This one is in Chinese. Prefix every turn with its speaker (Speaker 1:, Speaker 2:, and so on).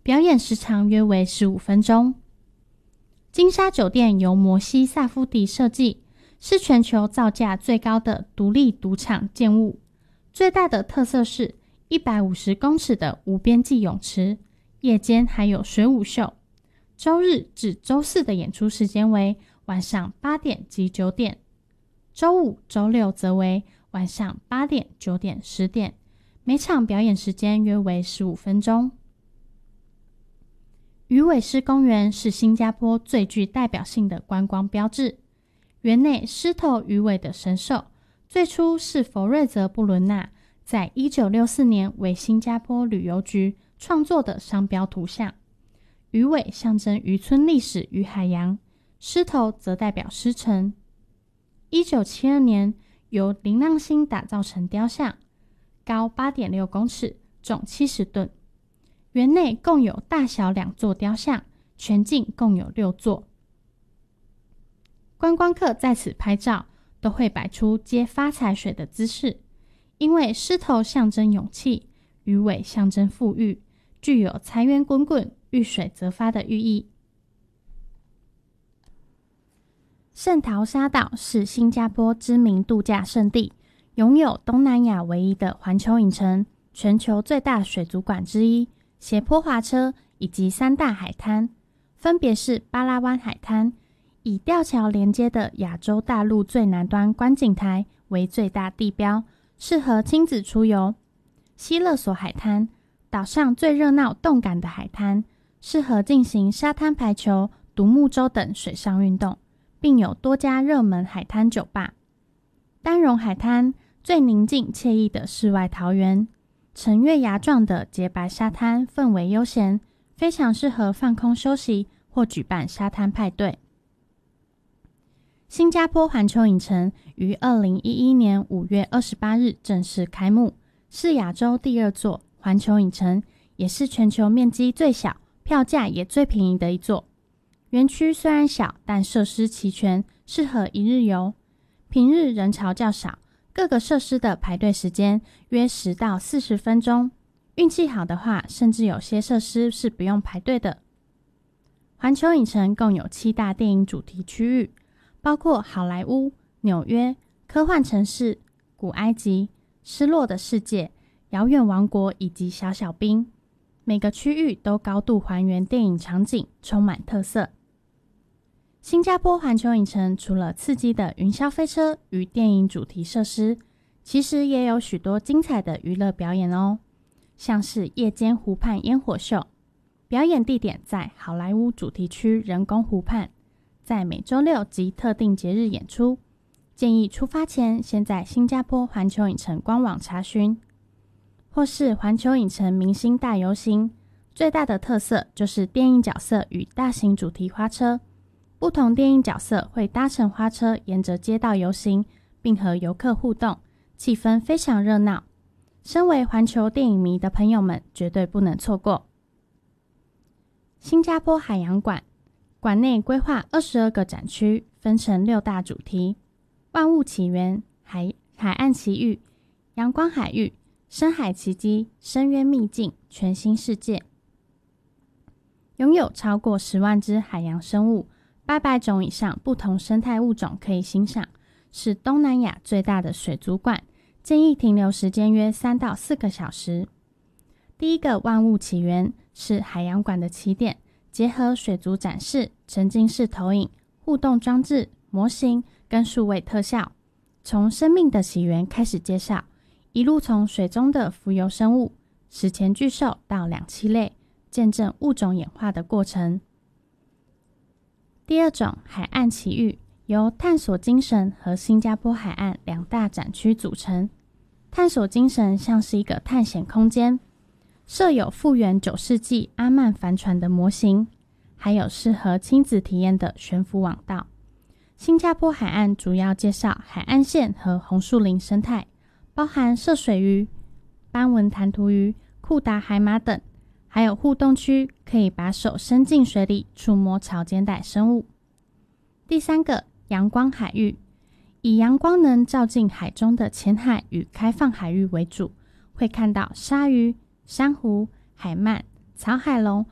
Speaker 1: 表演时长约为15分钟。金沙酒店由摩西萨夫迪设计，是全球造价最高的独立赌场建物。最大的特色是150公尺的无边际泳池，夜间还有水舞秀。周日至周四的演出时间为晚上8点及9点，周五、周六则为晚上8点、9点、10点，每场表演时间约为15分钟。鱼尾狮公园是新加坡最具代表性的观光标志。园内狮头鱼尾的神兽，最初是佛瑞泽·布伦纳在1964年为新加坡旅游局创作的商标图像。鱼尾象征渔村历史与海洋，狮头则代表狮城。1972年由林浪星打造成雕像，高 8.6 公尺，重70吨。园内共有大小2座雕像，全境共有6座。观光客在此拍照都会摆出接发财水的姿势，因为狮头象征勇气，鱼尾象征富裕，具有财源滚滚、遇水则发的寓意。圣淘沙岛是新加坡知名度假胜地，拥有东南亚唯一的环球影城、全球最大水族馆之一、斜坡滑车以及3大海滩，分别是巴拉湾海滩，以吊桥连接的亚洲大陆最南端观景台为最大地标，适合亲子出游；西勒索海滩，岛上最热闹动感的海滩，适合进行沙滩排球、独木舟等水上运动，并有多家热门海滩酒吧。丹绒海滩，最宁静惬意的世外桃源，呈月牙状的洁白沙滩，氛围悠闲，非常适合放空休息或举办沙滩派对。新加坡环球影城于2011年5月28日正式开幕，是亚洲第2座环球影城，也是全球面积最小、票价也最便宜的一座。园区虽然小，但设施齐全，适合一日游。平日人潮较少，各个设施的排队时间约10到40分钟，运气好的话，甚至有些设施是不用排队的。环球影城共有7大电影主题区域，包括好莱坞、纽约、科幻城市、古埃及、失落的世界、遥远王国以及小小兵，每个区域都高度还原电影场景，充满特色。新加坡环球影城除了刺激的云霄飞车与电影主题设施，其实也有许多精彩的娱乐表演哦，像是夜间湖畔烟火秀，表演地点在好莱坞主题区人工湖畔，在每周六及特定节日演出，建议出发前先在新加坡环球影城官网查询。或是环球影城明星大游行，最大的特色就是电影角色与大型主题花车，不同电影角色会搭乘花车沿着街道游行，并和游客互动，气氛非常热闹。身为环球电影迷的朋友们绝对不能错过。新加坡海洋馆，馆内规划22个展区，分成6大主题：万物起源、海岸奇遇、阳光海域、深海奇迹、深渊秘境、全新世界。拥有超过10万只海洋生物，800种以上不同生态物种可以欣赏，是东南亚最大的水族馆，建议停留时间约3到4个小时。第一个万物起源是海洋馆的起点，结合水族展示、沉浸式投影、互动装置、模型跟数位特效，从生命的起源开始介绍，一路从水中的浮游生物、史前巨兽到两栖类，见证物种演化的过程。第二种海岸奇遇，由探索精神和新加坡海岸2大展区组成。探索精神像是一个探险空间，设有复原9世纪阿曼帆船的模型，还有适合亲子体验的悬浮网道。新加坡海岸主要介绍海岸线和红树林生态，包含涉水鱼、斑纹弹涂鱼、库达海马等，还有互动区，可以把手伸进水里触摸潮间带生物。第三个阳光海域，以阳光能照进海中的浅海与开放海域为主，会看到鲨鱼、珊瑚、海鳗、草海龙